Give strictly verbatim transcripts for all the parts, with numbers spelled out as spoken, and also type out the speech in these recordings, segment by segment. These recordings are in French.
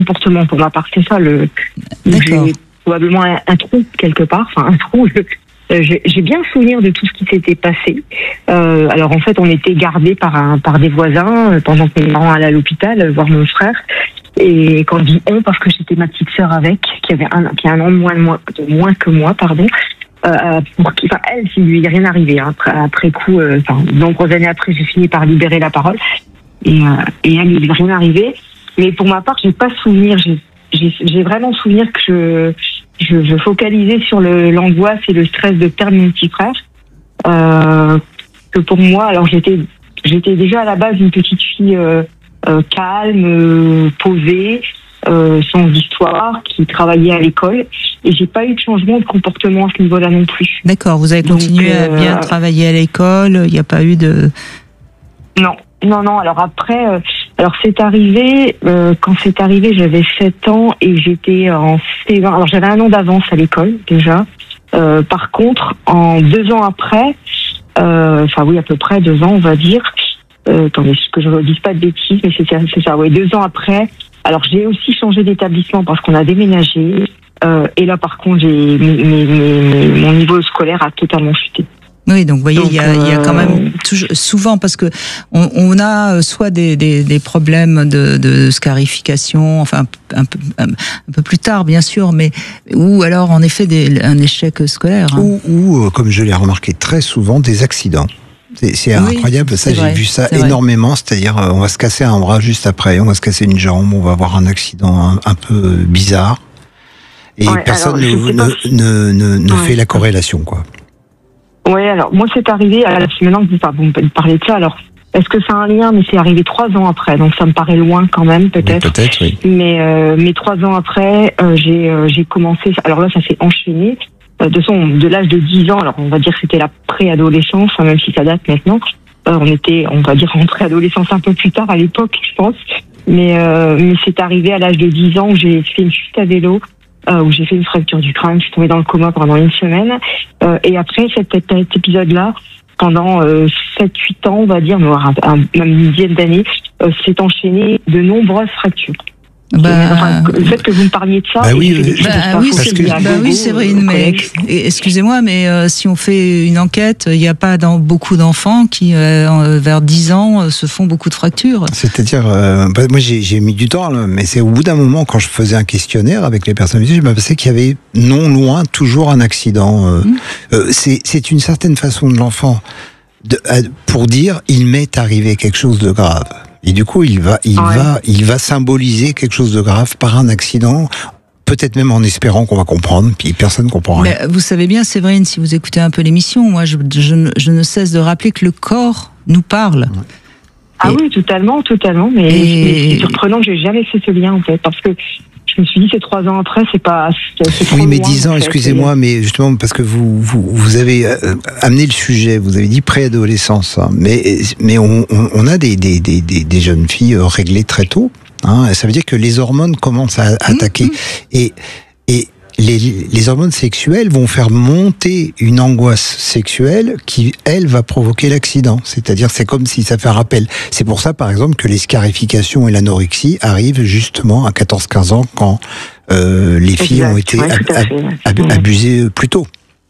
comportement. Pour ma part, c'est ça. Le, D'accord. J'ai probablement un, un trou quelque part, enfin un trou. Je, j'ai, j'ai bien souvenir de tout ce qui s'était passé. Euh, alors en fait, on était gardés par un, par des voisins pendant que mes parents allaient à l'hôpital voir mon frère. Et quand je dis on, parce que j'étais ma petite sœur avec, qui avait un, qui a un an de moins, de moins, de moins que moi, pardon. Euh, pour qui, enfin, elle, s'il lui est rien arrivé. Hein, après, après coup, euh, enfin, de nombreuses années après, j'ai fini par libérer la parole. Et, euh, et elle, il lui est rien arrivé. Mais pour ma part, j'ai pas souvenir. J'ai, j'ai, j'ai vraiment souvenir que je, je, je focalisais sur le, l'angoisse et le stress de perdre mon petit frère. Euh, que pour moi, alors j'étais, j'étais déjà à la base une petite fille euh, euh, calme, euh, posée. Euh, sans histoire, qui travaillait à l'école, et j'ai pas eu de changement de comportement à ce niveau-là non plus. D'accord, vous avez continué Donc, euh, à bien travailler à l'école, il n'y a pas eu de... Non, non, non, alors après, euh, alors c'est arrivé, euh, quand c'est arrivé, j'avais sept ans et j'étais en C vingt, alors j'avais un an d'avance à l'école déjà, euh, par contre, en deux ans après, euh, enfin oui, à peu près deux ans, on va dire, euh, attendez, que je ne dise pas de bêtises, mais c'est, c'est ça, oui, deux ans après. Alors j'ai aussi changé d'établissement parce qu'on a déménagé euh, et là par contre j'ai mes, mes, mes, mon niveau scolaire a totalement chuté. Oui, donc vous voyez, il y, a, il y a quand même toujours, souvent parce que on, on a soit des, des, des problèmes de, de scarification, enfin un peu, un, un peu plus tard bien sûr, mais ou alors en effet des, un échec scolaire. Hein. Ou, ou comme je l'ai remarqué très souvent, des accidents. C'est, c'est oui, incroyable, ça, c'est j'ai vrai, vu ça énormément, vrai. C'est-à-dire on va se casser un bras juste après, on va se casser une jambe, on va avoir un accident un, un peu bizarre, et ouais, personne alors, ne, ne, ne, ne, ne ouais. fait la corrélation, quoi. Oui, alors moi c'est arrivé, alors, maintenant que vous, vous parlez de ça, alors est-ce que ça a un lien? Mais c'est arrivé trois ans après, donc ça me paraît loin quand même, peut-être. Oui, peut-être, oui. Mais, euh, mais trois ans après, euh, j'ai, euh, j'ai commencé, alors là ça s'est enchaîné. De son, de l'âge de dix ans, alors on va dire que c'était la préadolescence, hein, même si ça date maintenant. Euh, on était, on va dire, en préadolescence un peu plus tard à l'époque, je pense. Mais, euh, mais c'est arrivé à l'âge de dix ans où j'ai fait une chute à vélo, euh, où j'ai fait une fracture du crâne, je suis tombée dans le coma pendant une semaine. Euh, et après cet, cet épisode-là, pendant euh, sept huit ans, on va dire, voire un, un, même une dizaine d'années, euh, s'est enchaîné de nombreuses fractures. Bah, enfin, le fait que vous me parliez de ça, bah oui, et bah, oui, c'est, que, bah oui, c'est vrai. Mais excusez-moi, mais euh, si on fait une enquête, il n'y a pas dans beaucoup d'enfants qui, euh, vers dix ans, se font beaucoup de fractures. C'est-à-dire, euh, bah, moi j'ai, j'ai mis du temps, là, mais c'est au bout d'un moment, quand je faisais un questionnaire avec les personnes, je m'apercevais qu'il y avait non loin toujours un accident. Euh, mmh. euh, c'est, c'est une certaine façon de l'enfant de, pour dire il m'est arrivé quelque chose de grave. Et du coup, il va, il ouais. va, il va symboliser quelque chose de grave par un accident, peut-être même en espérant qu'on va comprendre, puis personne ne comprend rien. Mais vous savez bien, Séverine, si vous écoutez un peu l'émission, moi, je, je, je ne cesse de rappeler que le corps nous parle. Ouais. Ah et, oui, totalement, totalement. Mais, et, mais c'est surprenant que j'ai jamais fait ce lien, en fait, parce que je me suis dit, c'est trois ans après, c'est pas. C'est, c'est oui, mais loin, dix ans, en fait, excusez-moi, mais justement, parce que vous, vous, vous avez euh, amené le sujet, vous avez dit préadolescence, hein, mais, mais on, on, on a des, des, des, des jeunes filles réglées très tôt, hein, ça veut dire que les hormones commencent à attaquer. Mmh. Et, et les, les hormones sexuelles vont faire monter une angoisse sexuelle qui, elle, va provoquer l'accident. C'est-à-dire, c'est comme si ça fait un rappel. C'est pour ça, par exemple, que les scarifications et l'anorexie arrivent justement à quatorze quinze ans quand euh, les filles exact, ont été ouais, ab- ab- ab- abusées plus tôt.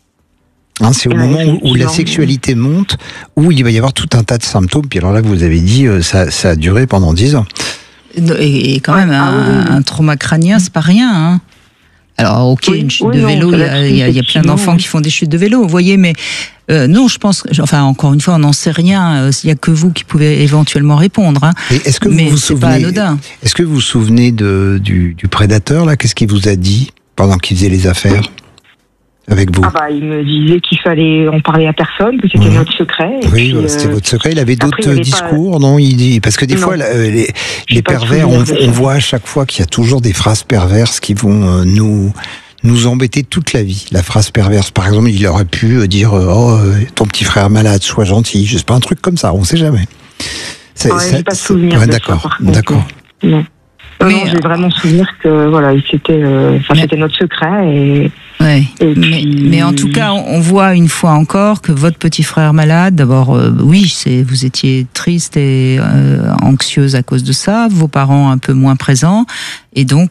Hein, c'est au ouais, moment où, où la sexualité monte, où il va y avoir tout un tas de symptômes. Puis alors là, vous avez dit, ça, ça a duré pendant dix ans. Et, et quand même, un, ah, oui. un trauma crânien, c'est pas rien, hein. Alors, ok, oui, une chute oui, de vélo, il y, a, y, a, y a plein d'enfants qui font des chutes de vélo, vous voyez, mais euh, non, je pense, enfin, encore une fois, on n'en sait rien, il n'y a que vous qui pouvez éventuellement répondre, hein. Et est-ce que mais vous vous c'est souvenez, pas anodin. Est-ce que vous vous souvenez de, du, du prédateur, là, qu'est-ce qu'il vous a dit pendant qu'il faisait les affaires avec vous? Ah bah, il me disait qu'il fallait en parler à personne, que c'était mmh. notre secret. Et oui, puis, c'était euh, votre secret. Il avait d'autres après, il discours, pas... non il dit parce que des non. fois, euh, les, les pervers, on, on voit à chaque fois qu'il y a toujours des phrases perverses qui vont euh, nous nous embêter toute la vie. La phrase perverse, par exemple, il aurait pu dire euh, oh ton petit frère malade, sois gentil. Je sais pas, un truc comme ça. On sait jamais. C'est, ouais, ça, j'ai pas de souvenir. Ouais, de d'accord, ça, d'accord. Non. Mais j'ai vraiment souvenir que voilà, c'était, euh, enfin, mais... c'était notre secret. Et, ouais. et mais, puis... mais en tout cas, on voit une fois encore que votre petit frère malade. D'abord, euh, oui, c'est vous étiez triste et euh, anxieuse à cause de ça. Vos parents un peu moins présents, et donc